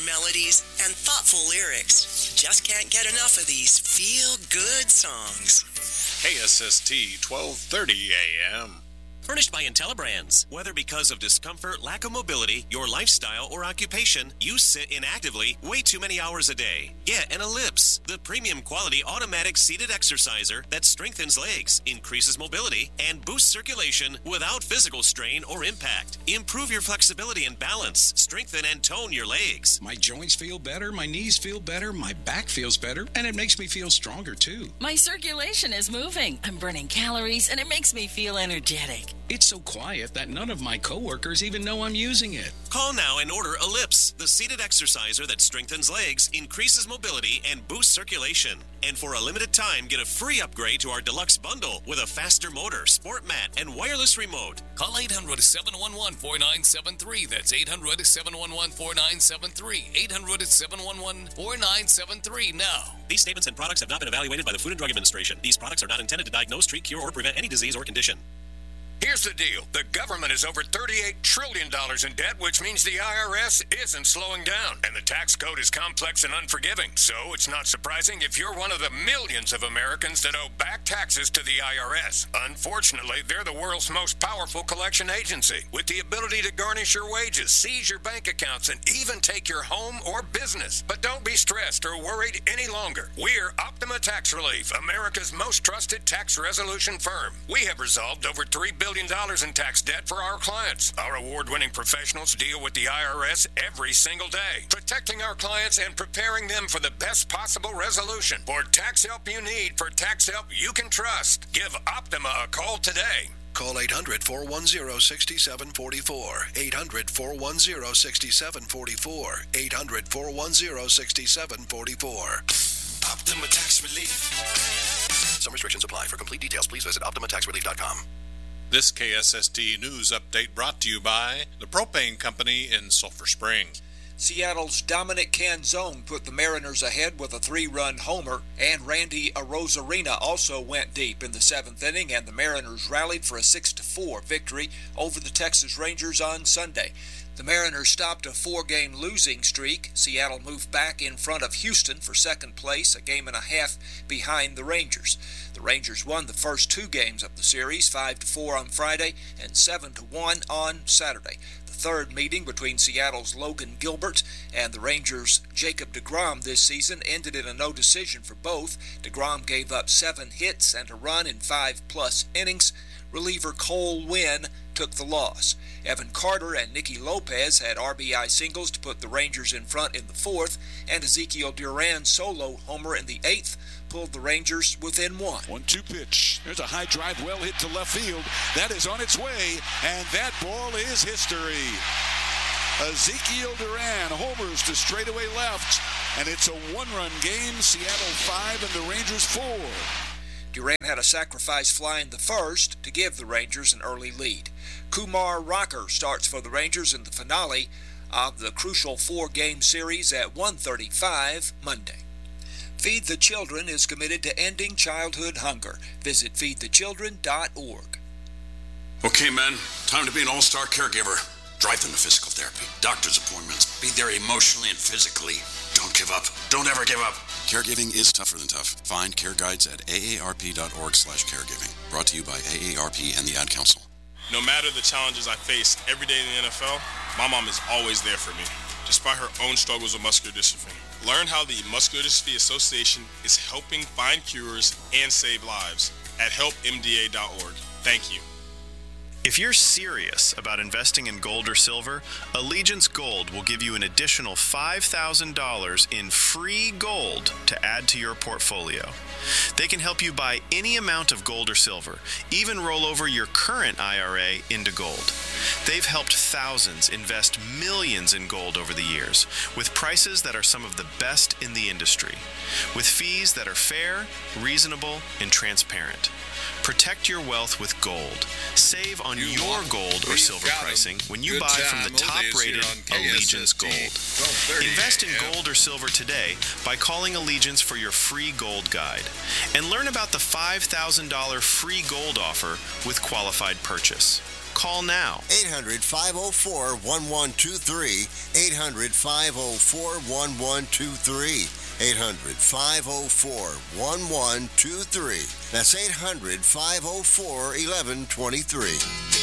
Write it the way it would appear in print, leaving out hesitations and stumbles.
melodies, and thoughtful lyrics. Just can't get enough of these feel-good songs. KSST 1230 AM. Furnished by IntelliBrands. Whether because of discomfort, lack of mobility, your lifestyle, or occupation, you sit inactively way too many hours a day. Get an Ellipse, the premium quality automatic seated exerciser that strengthens legs, increases mobility, and boosts circulation without physical strain or impact. Improve your flexibility and balance. Strengthen and tone your legs. My joints feel better, my knees feel better, my back feels better, and it makes me feel stronger too. My circulation is moving. I'm burning calories, and it makes me feel energetic. It's so quiet that none of my coworkers even know I'm using it. Call now and order Ellipse, the seated exerciser that strengthens legs, increases mobility, and boosts circulation. And for a limited time, get a free upgrade to our deluxe bundle with a faster motor, sport mat, and wireless remote. Call 800-711-4973. That's 800-711-4973. 800-711-4973 now. These statements and products have not been evaluated by the Food and Drug Administration. These products are not intended to diagnose, treat, cure, or prevent any disease or condition. Here's the deal. The government is over $38 trillion in debt, which means the IRS isn't slowing down. And the tax code is complex and unforgiving. So it's not surprising if you're one of the millions of Americans that owe back taxes to the IRS. Unfortunately, they're the world's most powerful collection agency, with the ability to garnish your wages, seize your bank accounts, and even take your home or business. But don't be stressed or worried any longer. We're Optima Tax Relief, America's most trusted tax resolution firm. We have resolved over $3 billion in tax debt for our clients. Our award-winning professionals deal with the IRS every single day, protecting our clients and preparing them for the best possible resolution. For tax help you need, for tax help you can trust, give Optima a call today. Call 800-410-6744. 800-410-6744. 800-410-6744. Optima Tax Relief. Some restrictions apply. For complete details, please visit OptimaTaxRelief.com. This KSST news update brought to you by the Propane Company in Sulphur Springs. Seattle's Dominic Canzone put the Mariners ahead with a 3-run homer, and Randy Arozarena also went deep in the 7th inning, and the Mariners rallied for a 6-4 victory over the Texas Rangers on Sunday. The Mariners stopped a 4-game losing streak. Seattle moved back in front of Houston for second place, a game and a half behind the Rangers. The Rangers won the first 2 games of the series, 5-4 on Friday and 7-1 on Saturday. The third meeting between Seattle's Logan Gilbert and the Rangers' Jacob deGrom this season ended in a no decision for both. deGrom gave up 7 hits and a run in 5+ innings. Reliever Cole Winn took the loss. Evan Carter and Nicky Lopez had RBI singles to put the Rangers in front in the 4th, and Ezekiel Duran's solo homer in the 8th pulled the Rangers within 1. 1-2 pitch. There's a high drive well hit to left field. That is on its way, and that ball is history. Ezekiel Duran homers to straightaway left, and it's a 1-run game. Seattle 5 and the Rangers 4. Duran had a sacrifice fly in the first to give the Rangers an early lead. Kumar Rocker starts for the Rangers in the finale of the crucial 4-game series at 1:35 Monday. Feed the Children is committed to ending childhood hunger. Visit feedthechildren.org. Okay, men, time to be an all-star caregiver. Drive them to physical therapy, doctor's appointments. Be there emotionally and physically. Don't give up. Don't ever give up. Caregiving is tougher than tough. Find care guides at aarp.org/caregiving. Brought to you by AARP and the Ad Council. No matter the challenges I face every day in the NFL, my mom is always there for me, despite her own struggles with muscular dystrophy. Learn how the Muscular Dystrophy Association is helping find cures and save lives at helpmda.org. Thank you. If you're serious about investing in gold or silver, Allegiance Gold will give you an additional $5,000 in free gold to add to your portfolio. They can help you buy any amount of gold or silver, even roll over your current IRA into gold. They've helped thousands invest millions in gold over the years, with prices that are some of the best in the industry, with fees that are fair, reasonable, and transparent. Protect your wealth with gold. Save on your gold or silver pricing when you buy from the top-rated Allegiance Gold. Invest in gold or silver today by calling Allegiance for your free gold guide. And learn about the $5,000 free gold offer with qualified purchase. Call now. 800-504-1123. 800-504-1123. 800-504-1123. That's 800-504-1123.